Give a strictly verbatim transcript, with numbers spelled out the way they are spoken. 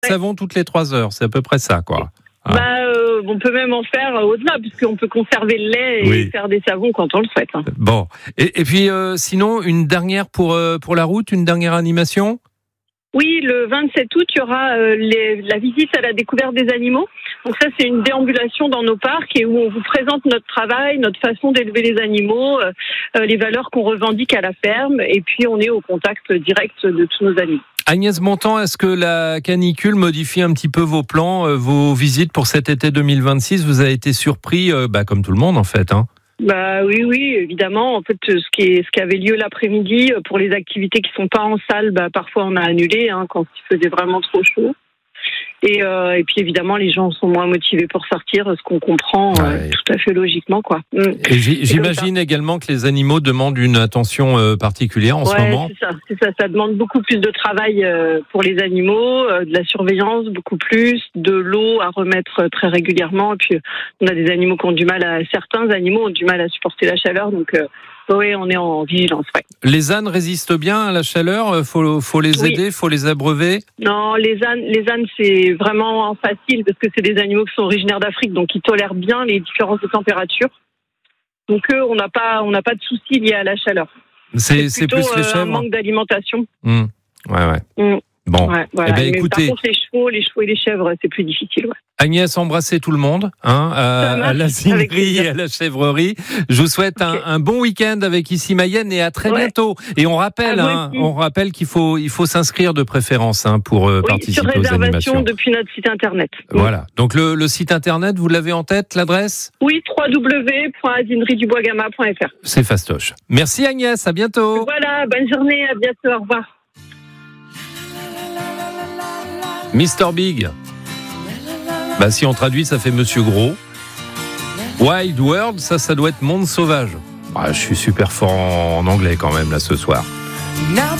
savon toutes les trois heures, c'est à peu près ça, quoi. Ah. Bah, euh, on peut même en faire au-delà, puisqu'on peut conserver le lait et oui. faire des savons quand on le souhaite. Hein. Bon, et, et puis euh, sinon, une dernière pour, euh, pour la route, une dernière animation ? Oui, le vingt-sept août, il y aura euh, les, la visite à la découverte des animaux. Donc ça, c'est une déambulation dans nos parcs et où on vous présente notre travail, notre façon d'élever les animaux, euh, euh, les valeurs qu'on revendique à la ferme, et puis on est au contact direct de tous nos animaux. Agnès Bontemps, est-ce que la canicule modifie un petit peu vos plans, euh, vos visites pour cet été deux mille vingt-six ? Vous avez été surpris, euh, bah, comme tout le monde en fait, hein ? Bah oui, oui, évidemment. En fait, ce qui est, ce qui avait lieu l'après-midi pour les activités qui sont pas en salle, bah parfois on a annulé hein, quand il faisait vraiment trop chaud. Et, euh, et puis évidemment, les gens sont moins motivés pour sortir, ce qu'on comprend ouais. euh, tout à fait logiquement, quoi. Et j'imagine également que les animaux demandent une attention euh, particulière en ouais, ce moment. C'est ça, c'est ça. Ça demande beaucoup plus de travail euh, pour les animaux, euh, de la surveillance beaucoup plus, de l'eau à remettre très régulièrement. Et puis on a des animaux qui ont du mal à, certains animaux ont du mal à supporter la chaleur, donc. Euh, Oui, on est en vigilance. Ouais. Les ânes résistent bien à la chaleur. Faut, faut les aider, oui. faut les abreuver. Non, les ânes, les ânes, c'est vraiment facile parce que c'est des animaux qui sont originaires d'Afrique, donc ils tolèrent bien les différences de température. Donc eux, on n'a pas, on n'a pas de soucis liés à la chaleur. C'est, c'est, plutôt, c'est plus les chèvres. Un manque d'alimentation. Mmh. Ouais, ouais. Mmh. Bon, ouais, voilà. eh ben, Mais écoutez. Par contre, les chevaux, les chevaux et les chèvres, c'est plus difficile. Ouais. Agnès, embrassez tout le monde, hein, à, à la cinerie et à la chèvrerie. Je vous souhaite okay. un, un bon week-end avec Ici Mayenne et à très ouais. bientôt. Et on rappelle, hein, on rappelle qu'il faut, il faut s'inscrire de préférence hein, pour euh, oui, participer sur aux animations. Depuis notre site internet. Voilà. Donc le, le site internet, vous l'avez en tête, l'adresse ? Oui, w w w point asinerie du bois gamma point f r. C'est fastoche. Merci Agnès, à bientôt. Voilà, bonne journée, à bientôt, au revoir. Mister Big. Bah si on traduit, ça fait Monsieur Gros. Wild World, ça, ça doit être Monde Sauvage. Ah, je suis super fort en anglais quand même là ce soir.